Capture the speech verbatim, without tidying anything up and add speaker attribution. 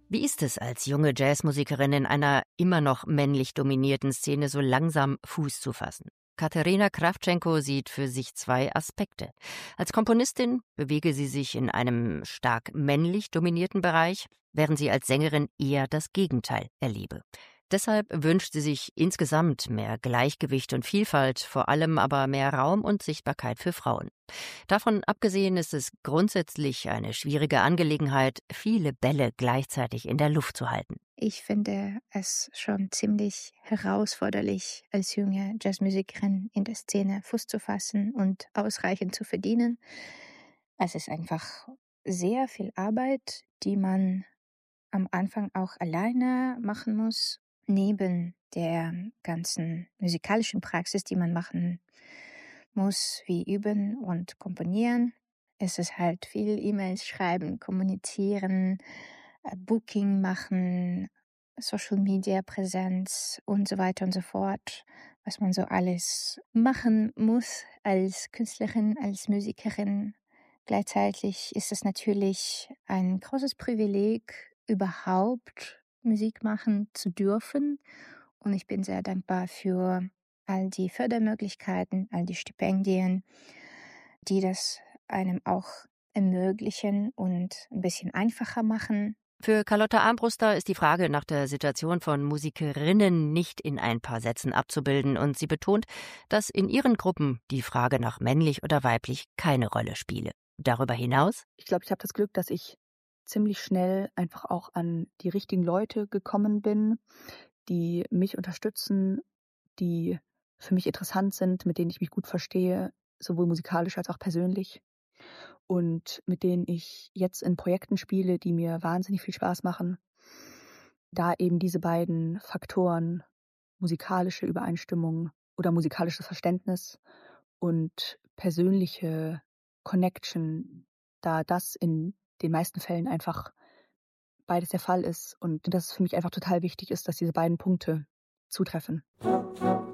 Speaker 1: Wie ist es als junge Jazzmusikerin in einer immer noch männlich dominierten Szene so langsam Fuß zu fassen? Katerina Krawtschenko sieht für sich zwei Aspekte. Als Komponistin bewege sie sich in einem stark männlich dominierten Bereich, während sie als Sängerin eher das Gegenteil erlebe. Deshalb wünscht sie sich insgesamt mehr Gleichgewicht und Vielfalt, vor allem aber mehr Raum und Sichtbarkeit für Frauen. Davon abgesehen ist es grundsätzlich eine schwierige Angelegenheit, viele Bälle gleichzeitig in der Luft zu halten.
Speaker 2: Ich finde es schon ziemlich herausforderlich, als junge Jazzmusikerin in der Szene Fuß zu fassen und ausreichend zu verdienen. Es ist einfach sehr viel Arbeit, die man am Anfang auch alleine machen muss, neben der ganzen musikalischen Praxis, die man machen muss, wie üben und komponieren. Es ist halt viel E-Mails schreiben, kommunizieren, äh, Booking machen, Social Media Präsenz und so weiter und so fort, was man so alles machen muss als Künstlerin, als Musikerin. Gleichzeitig ist es natürlich ein großes Privileg, überhaupt Musik machen zu dürfen. Und ich bin sehr dankbar für all die Fördermöglichkeiten, all die Stipendien, die das einem auch ermöglichen und ein bisschen einfacher machen.
Speaker 1: Für Carlotta Armbruster ist die Frage nach der Situation von Musikerinnen nicht in ein paar Sätzen abzubilden, und sie betont, dass in ihren Gruppen die Frage nach männlich oder weiblich keine Rolle spiele. Darüber hinaus:
Speaker 3: Ich glaube, ich habe das Glück, dass ich ziemlich schnell einfach auch an die richtigen Leute gekommen bin, die mich unterstützen, die für mich interessant sind, mit denen ich mich gut verstehe, sowohl musikalisch als auch persönlich. Und mit denen ich jetzt in Projekten spiele, die mir wahnsinnig viel Spaß machen. Da eben diese beiden Faktoren, musikalische Übereinstimmung oder musikalisches Verständnis und persönliche Connection, da das in den meisten Fällen einfach beides der Fall ist und dass es für mich einfach total wichtig ist, dass diese beiden Punkte zutreffen.